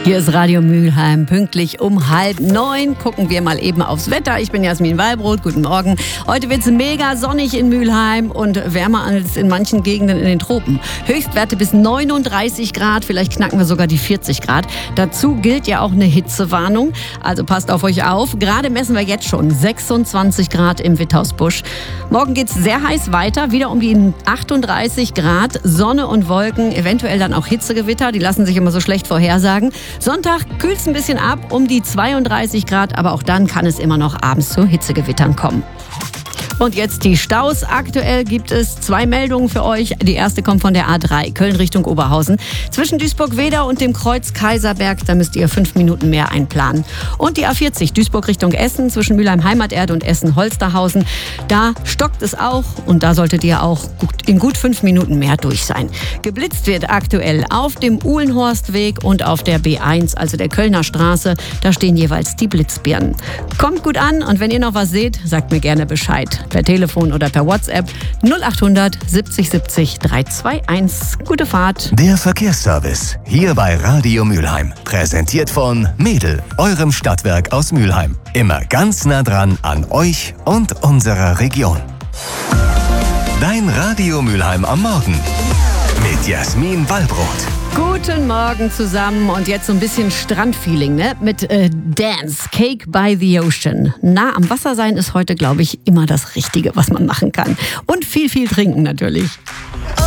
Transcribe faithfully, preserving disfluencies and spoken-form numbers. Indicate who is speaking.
Speaker 1: Hier ist Radio Mülheim, pünktlich um halb neun. Gucken wir mal eben aufs Wetter. Ich bin Jasmin Wallbrot, guten Morgen. Heute wird es mega sonnig in Mülheim und wärmer als in manchen Gegenden in den Tropen. Höchstwerte bis neununddreißig Grad, vielleicht knacken wir sogar die vierzig Grad. Dazu gilt ja auch eine Hitzewarnung, also passt auf euch auf. Gerade messen wir jetzt schon sechsundzwanzig Grad im Witthausbusch. Morgen geht es sehr heiß weiter, wieder um die achtunddreißig Grad, Sonne und Wolken, eventuell dann auch Hitzegewitter, die lassen sich immer so schlecht vorhersagen. Sonntag kühlt es ein bisschen ab, um die zweiunddreißig Grad, aber auch dann kann es immer noch abends zu Hitzegewittern kommen. Und jetzt die Staus. Aktuell gibt es zwei Meldungen für euch. Die erste kommt von der A drei, Köln Richtung Oberhausen. Zwischen Duisburg-Wedau und dem Kreuz Kaiserberg, da müsst ihr fünf Minuten mehr einplanen. Und die A vierzig, Duisburg Richtung Essen, zwischen Mülheim-Heimaterde und Essen-Holsterhausen. Da stockt es auch und da solltet ihr auch in gut fünf Minuten mehr durch sein. Geblitzt wird aktuell auf dem Uhlenhorstweg und auf der B eins, also der Kölner Straße. Da stehen jeweils die Blitzbirnen. Kommt gut an und wenn ihr noch was seht, sagt mir gerne Bescheid. Per Telefon oder per WhatsApp null achthundert siebzig siebzig dreihunderteinundzwanzig. Gute Fahrt.
Speaker 2: Der Verkehrsservice hier bei Radio Mülheim. Präsentiert von Mädel, eurem Stadtwerk aus Mülheim. Immer ganz nah dran an euch und unserer Region. Dein Radio Mülheim am Morgen mit Jasmin Wallbrot.
Speaker 1: Guten Morgen zusammen und jetzt so ein bisschen Strandfeeling, ne? Mit äh, Dance, Cake by the Ocean. Nah am Wasser sein ist heute, glaube ich, immer das Richtige, was man machen kann. Und viel, viel trinken natürlich.